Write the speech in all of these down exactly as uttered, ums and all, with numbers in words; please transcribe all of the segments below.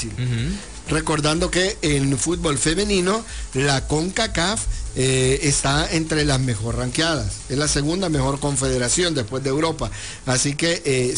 difícil. Uh-huh. Recordando que en fútbol femenino, la CONCACAF eh, está entre las mejor ranqueadas. Es la segunda mejor confederación después de Europa. Así que eh,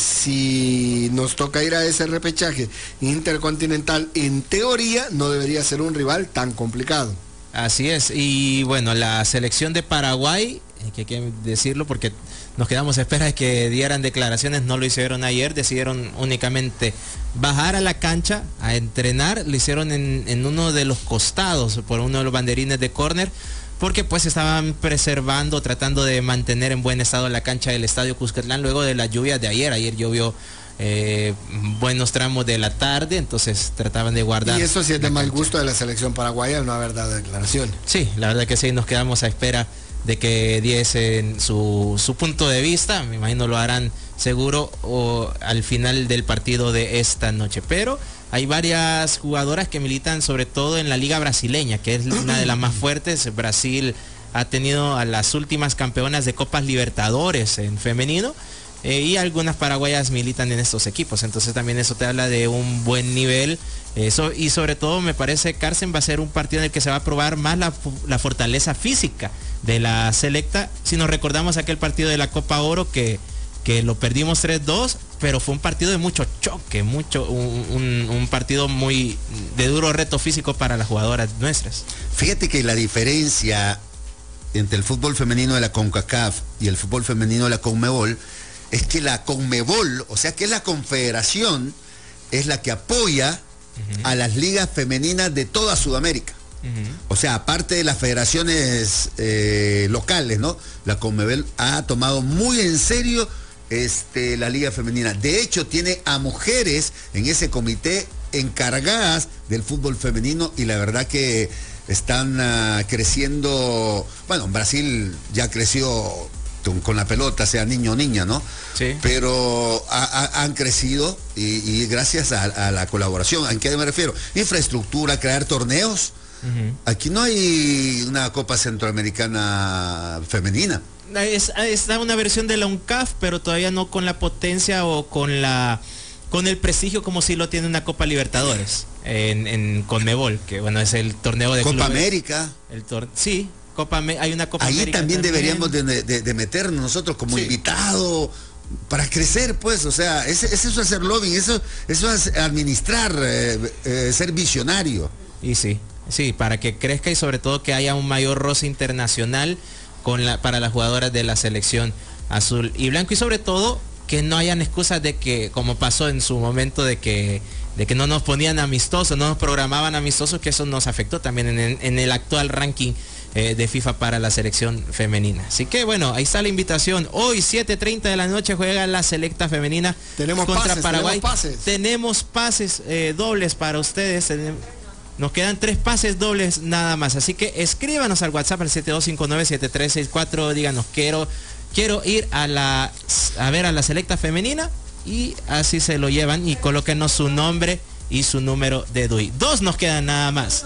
si nos toca ir a ese repechaje intercontinental, en teoría no debería ser un rival tan complicado. Así es. Y bueno, la selección de Paraguay, que hay que decirlo porque nos quedamos a espera de que dieran declaraciones, no lo hicieron ayer, decidieron únicamente bajar a la cancha a entrenar, lo hicieron en, en uno de los costados, por uno de los banderines de córner, porque pues estaban preservando, tratando de mantener en buen estado la cancha del Estadio Cuscatlán luego de las lluvias de ayer. Ayer llovió eh, buenos tramos de la tarde, entonces trataban de guardar. Y eso sí es de mal gusto de la selección paraguaya no haber dado declaraciones. Sí, la verdad que sí, nos quedamos a espera de que diesen su, su punto de vista. Me imagino lo harán seguro o al final del partido de esta noche. Pero hay varias jugadoras que militan sobre todo en la liga brasileña, que es una de las más fuertes. Brasil ha tenido a las últimas campeonas de Copas Libertadores en femenino, eh, y algunas paraguayas militan en estos equipos. Entonces también eso te habla de un buen nivel. Eso, y sobre todo me parece, Carsten, va a ser un partido en el que se va a probar más la, la fortaleza física de la selecta. Si nos recordamos aquel partido de la Copa Oro que, que lo perdimos tres dos, pero fue un partido de mucho choque, mucho, un, un, un partido muy de duro reto físico para las jugadoras nuestras. Fíjate que la diferencia entre el fútbol femenino de la CONCACAF y el fútbol femenino de la CONMEBOL es que la CONMEBOL, o sea que es la confederación, es la que apoya uh-huh. a las ligas femeninas de toda Sudamérica. Uh-huh. O sea, aparte de las federaciones eh, locales, ¿no? La CONMEBOL ha tomado muy en serio este, la liga femenina. De hecho, tiene a mujeres en ese comité encargadas del fútbol femenino y la verdad que están uh, creciendo. Bueno, Brasil ya creció con la pelota, sea niño o niña, ¿no? Sí. Pero ha, ha, han crecido y, y gracias a, a la colaboración. ¿A qué me refiero? Infraestructura, crear torneos. Uh-huh. Aquí no hay una Copa Centroamericana femenina. Es, está una versión de la UNCAF, pero todavía no con la potencia o con la con el prestigio como si lo tiene una Copa Libertadores en, en CONMEBOL, que bueno, es el torneo de Copa clubes. América. El tor sí. Copa, hay una Copa Ahí América también, también deberíamos de, de, de meternos nosotros como sí. invitado para crecer, pues, o sea, es, es eso hacer lobbying, eso, eso es administrar, eh, eh, ser visionario. Y sí, sí, para que crezca y sobre todo que haya un mayor roce internacional con la, para las jugadoras de la selección azul y blanco, y sobre todo que no hayan excusas de que, como pasó en su momento, de que de que no nos ponían amistosos, no nos programaban amistosos, que eso nos afectó también en, en, en el actual ranking Eh, de FIFA para la selección femenina. Así que bueno, ahí está la invitación. Hoy siete treinta de la noche juega la selecta femenina tenemos contra pases, Paraguay. Tenemos pases, tenemos pases eh, dobles para ustedes. Nos quedan tres pases dobles nada más. Así que escríbanos al WhatsApp al siete dos cinco nueve siete tres seis cuatro. Díganos, quiero, quiero ir a la a ver a la selecta femenina, y así se lo llevan y colóquenos su nombre y su número de D U I. Dos nos quedan nada más.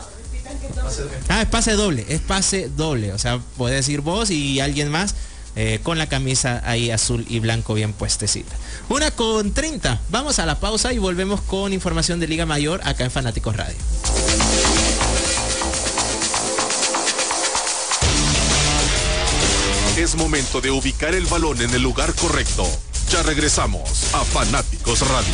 Ah, es pase doble, es pase doble, o sea, puedes ir vos y alguien más eh, con la camisa ahí azul y blanco bien puestecita. Una con treinta, vamos a la pausa y volvemos con información de Liga Mayor acá en Fanáticos Radio. Es momento de ubicar el balón en el lugar correcto. Ya regresamos a Fanáticos Radio.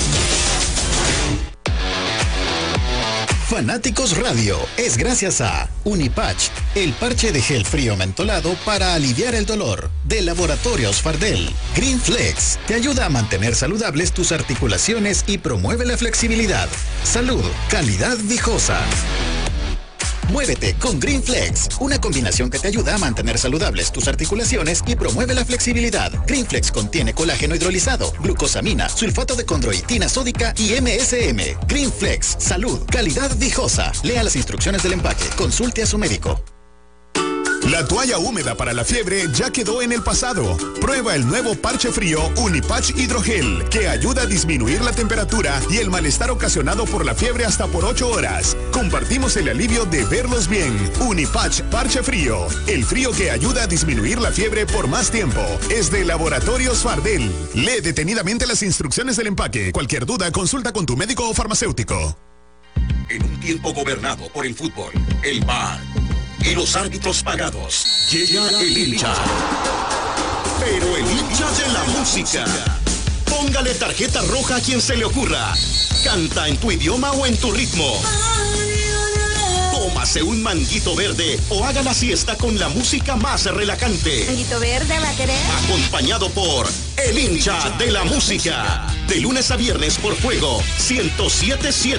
Fanáticos Radio es gracias a Unipatch, el parche de gel frío mentolado para aliviar el dolor, de Laboratorios Fardel. Green Flex te ayuda a mantener saludables tus articulaciones y promueve la flexibilidad. Salud, calidad viejosa. Muévete con Green Flex, una combinación que te ayuda a mantener saludables tus articulaciones y promueve la flexibilidad. Green Flex contiene colágeno hidrolizado, glucosamina, sulfato de condroitina sódica y M S M. Green Flex, salud, calidad viejosa. Lea las instrucciones del empaque, consulte a su médico. La toalla húmeda para la fiebre ya quedó en el pasado. Prueba el nuevo parche frío Unipatch Hidrogel, que ayuda a disminuir la temperatura y el malestar ocasionado por la fiebre hasta por ocho horas. Compartimos el alivio de verlos bien. Unipatch Parche Frío, el frío que ayuda a disminuir la fiebre por más tiempo. Es de Laboratorios Fardel. Lee detenidamente las instrucciones del empaque. Cualquier duda, consulta con tu médico o farmacéutico. En un tiempo gobernado por el fútbol, el V A R y los árbitros pagados, llega el hincha. Pero el hincha de la música. Póngale tarjeta roja a quien se le ocurra. Canta en tu idioma o en tu ritmo. Tómase un manguito verde o haga la siesta con la música más relajante. Manguito verde va a querer. Acompañado por el hincha de la música. De lunes a viernes por Fuego ciento siete punto siete.